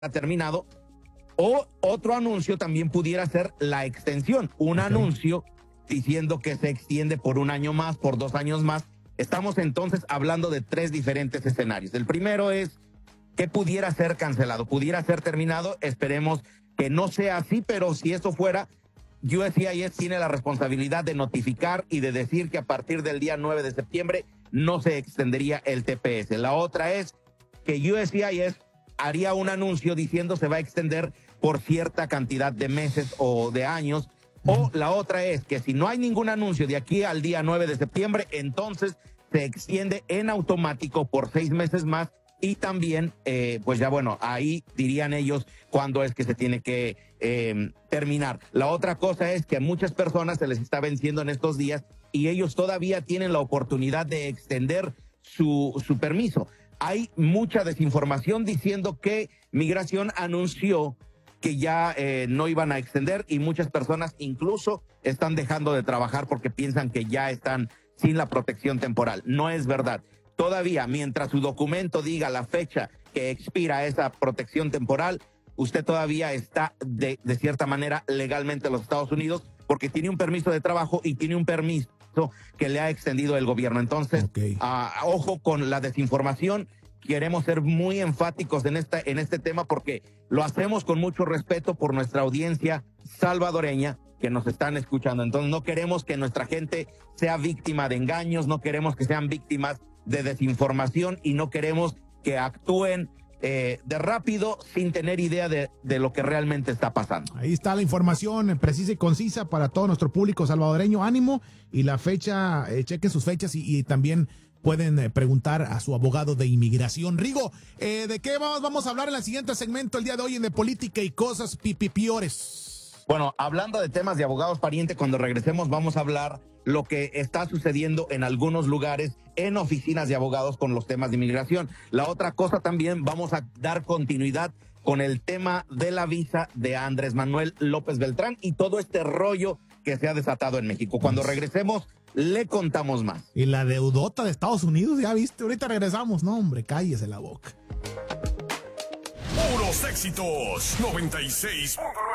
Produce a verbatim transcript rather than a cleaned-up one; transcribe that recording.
terminado. O otro anuncio también pudiera ser la extensión, un okay. anuncio diciendo que se extiende por un año más, por dos años más. Estamos entonces hablando de tres diferentes escenarios. El primero es que pudiera ser cancelado, pudiera ser terminado. Esperemos que no sea así, pero si eso fuera, U S C I S tiene la responsabilidad de notificar y de decir que a partir del día nueve de septiembre no se extendería el T P S. La otra es que U S C I S haría un anuncio diciendo se va a extender por cierta cantidad de meses o de años. O la otra es que si no hay ningún anuncio de aquí al día nueve de septiembre, entonces se extiende en automático por seis meses más. Y también, eh, pues ya bueno, ahí dirían ellos cuándo es que se tiene que eh, terminar. La otra cosa es que a muchas personas se les está venciendo en estos días y ellos todavía tienen la oportunidad de extender su, su permiso. Hay mucha desinformación diciendo que Migración anunció que ya eh, no iban a extender y muchas personas incluso están dejando de trabajar porque piensan que ya están sin la protección temporal. No es verdad. Todavía, mientras su documento diga la fecha que expira esa protección temporal, usted todavía está de, de cierta manera legalmente en los Estados Unidos porque tiene un permiso de trabajo y tiene un permiso que le ha extendido el gobierno. Entonces, okay. uh, ojo con la desinformación. Queremos ser muy enfáticos en, esta, en este tema porque lo hacemos con mucho respeto por nuestra audiencia salvadoreña que nos están escuchando. Entonces, no queremos que nuestra gente sea víctima de engaños, no queremos que sean víctimas de desinformación y no queremos que actúen eh, de rápido sin tener idea de, de lo que realmente está pasando. Ahí está la información precisa y concisa para todo nuestro público salvadoreño. Ánimo y la fecha, eh, chequen sus fechas y, y también pueden eh, preguntar a su abogado de inmigración. Rigo, eh, ¿de qué vamos, vamos a hablar en el siguiente segmento el día de hoy en De Política y Cosas Pipipiores? Bueno, hablando de temas de abogados pariente, cuando regresemos vamos a hablar lo que está sucediendo en algunos lugares en oficinas de abogados con los temas de inmigración. La otra cosa también, vamos a dar continuidad con el tema de la visa de Andrés Manuel López Beltrán y todo este rollo que se ha desatado en México. Cuando regresemos, le contamos más. Y la deudota de Estados Unidos, ya viste, ahorita regresamos. No, hombre, cállese la boca. Puros éxitos, noventa y seis punto nueve.